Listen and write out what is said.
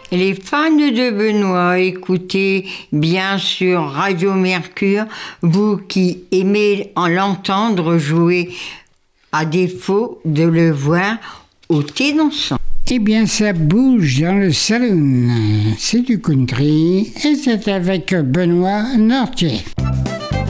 Les fans de Benoît, écoutez bien sûr Radio Mercure, vous qui aimez l'entendre jouer, à défaut de le voir au thé dansant. Eh bien, ça bouge dans le salon. C'est du country et c'est avec Benoît Nortier.